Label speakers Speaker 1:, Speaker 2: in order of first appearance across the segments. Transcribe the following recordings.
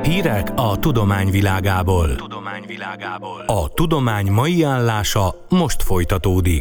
Speaker 1: Hírek a tudomány világából. A tudomány mai állása most folytatódik.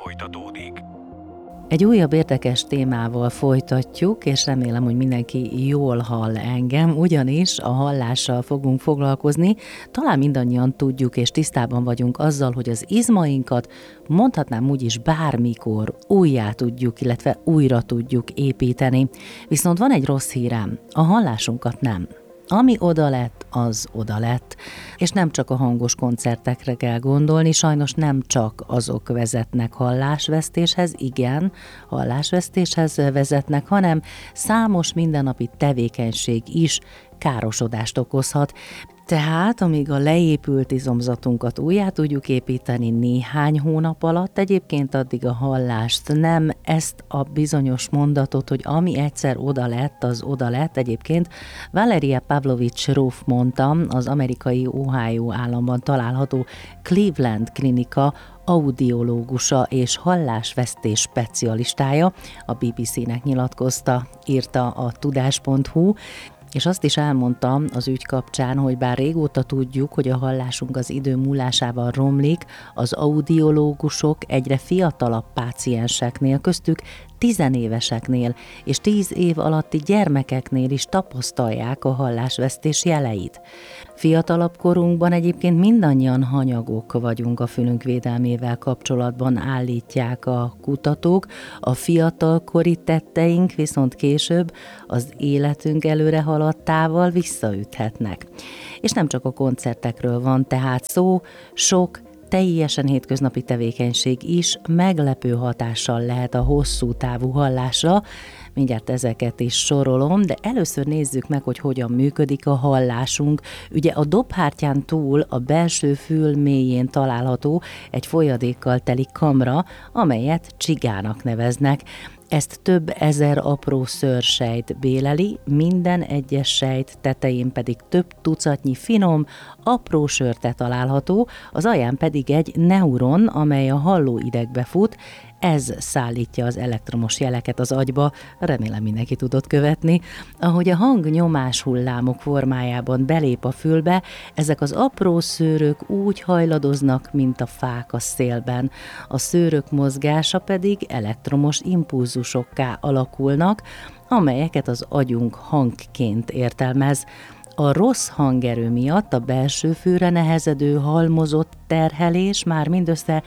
Speaker 2: Egy újabb érdekes témával folytatjuk, és remélem, hogy mindenki jól hall engem, ugyanis a hallással fogunk foglalkozni. Talán mindannyian tudjuk és tisztában vagyunk azzal, hogy az izmainkat mondhatnám úgy is bármikor újjá tudjuk, illetve újra tudjuk építeni. Viszont van egy rossz hírem, a hallásunkat nem. Ami oda lett, az oda lett. És nem csak a hangos koncertekre kell gondolni, sajnos nem csak azok vezetnek hallásvesztéshez, igen, hallásvesztéshez vezetnek, hanem számos mindennapi tevékenység is károsodást okozhat. Tehát, amíg a leépült izomzatunkat újjá tudjuk építeni néhány hónap alatt, egyébként addig a hallást nem, ezt a bizonyos mondatot, hogy ami egyszer oda lett, az oda lett. Egyébként Valeria Pavlovich Ruff mondta, az amerikai Ohio államban található Cleveland klinika audiológusa és hallásvesztés specialistája, a BBC-nek nyilatkozta, írta a tudás.hu, és azt is elmondta az ügy kapcsán, hogy bár régóta tudjuk, hogy a hallásunk az idő múlásával romlik, az audiológusok egyre fiatalabb pácienseknél, köztük 10 éveseknél és 10 év alatti gyermekeknél is tapasztalják a hallásvesztés jeleit. Fiatalabb korunkban egyébként mindannyian hanyagok vagyunk a fülünk védelmével kapcsolatban, állítják a kutatók, a fiatalkori tetteink viszont később az életünk előre haladtával visszaüthetnek. És nem csak a koncertekről van tehát szó, sok teljesen hétköznapi tevékenység is meglepő hatással lehet a hosszú távú hallásra. Mindjárt ezeket is sorolom, de először nézzük meg, hogy hogyan működik a hallásunk. Ugye a dobhártyán túl a belső fül mélyén található egy folyadékkal teli kamra, amelyet csigának neveznek. Ezt több ezer apró szőrsejt béleli, minden egyes sejt tetején pedig több tucatnyi finom, apró sörte található, az alján pedig egy neuron, amely a hallóidegbe fut, ez szállítja az elektromos jeleket az agyba, remélem mindenki tudott követni. Ahogy a hang nyomás hullámok formájában belép a fülbe, ezek az apró szőrök úgy hajladoznak, mint a fák a szélben. A szőrök mozgása pedig elektromos impulzusokká alakulnak, amelyeket az agyunk hangként értelmez. A rossz hangerő miatt a belső fülre nehezedő halmozott terhelés már mindössze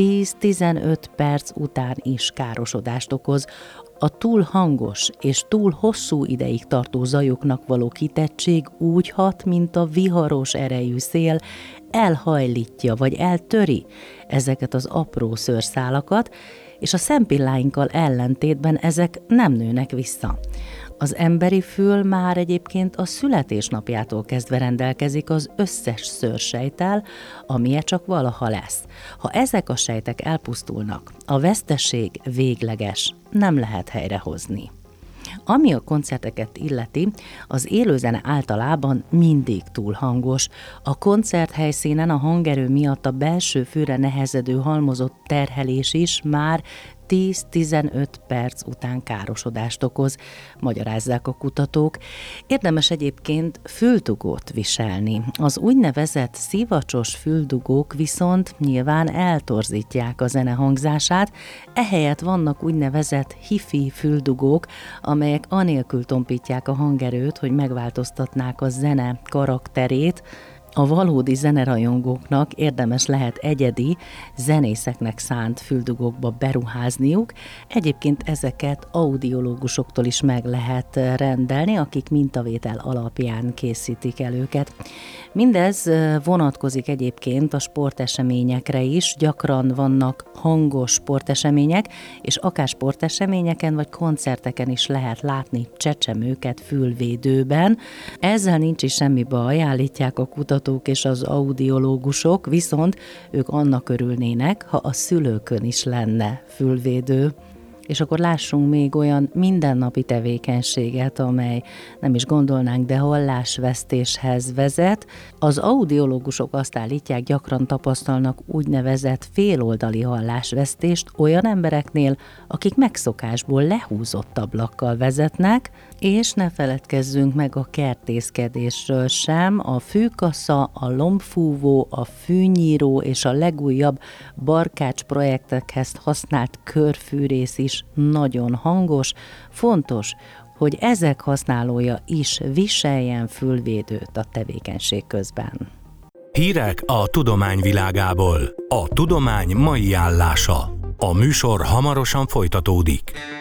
Speaker 2: 10-15 perc után is károsodást okoz. A túl hangos és túl hosszú ideig tartó zajoknak való kitettség úgy hat, mint a viharos erejű szél, elhajlítja vagy eltöri ezeket az apró szőrszálakat, és a szempilláinkkal ellentétben ezek nem nőnek vissza. Az emberi fül már egyébként a születésnapjától kezdve rendelkezik az összes szőrsejttel, amilyen csak valaha lesz. Ha ezek a sejtek elpusztulnak, a veszteség végleges, nem lehet helyrehozni. Ami a koncerteket illeti, az élőzene általában mindig túl hangos. A koncerthelyszínen a hangerő miatt a belső fülre nehezedő halmozott terhelés is már 10-15 perc után károsodást okoz, magyarázzák a kutatók. Érdemes egyébként füldugót viselni. Az úgynevezett szivacsos füldugók viszont nyilván eltorzítják a zene hangzását, ehelyett vannak úgynevezett hi-fi füldugók, amelyek anélkül tompítják a hangerőt, hogy megváltoztatnák a zene karakterét. A valódi zenerajongóknak érdemes lehet egyedi, zenészeknek szánt füldugókba beruházniuk. Egyébként ezeket audiológusoktól is meg lehet rendelni, akik mintavétel alapján készítik el őket. Mindez vonatkozik egyébként a sporteseményekre is, gyakran vannak hangos sportesemények, és akár sporteseményeken vagy koncerteken is lehet látni csecsemőket fülvédőben. Ezzel nincs is semmi baj, állítják a kutatók és az audiológusok, viszont ők annak örülnének, ha a szülőkön is lenne fülvédő. És akkor lássunk még olyan mindennapi tevékenységet, amely nem is gondolnánk, de hallásvesztéshez vezet. Az audiológusok azt állítják, gyakran tapasztalnak úgynevezett féloldali hallásvesztést olyan embereknél, akik megszokásból lehúzott ablakkal vezetnek, És ne feledkezzünk meg a kertészkedésről sem, a fűkasza, a lombfúvó, a fűnyíró és a legújabb barkács projektekhez használt körfűrész is nagyon hangos. Fontos, hogy ezek használója is viseljen fülvédőt a tevékenység közben.
Speaker 1: Hírek a tudomány világából. A tudomány mai állása. A műsor hamarosan folytatódik.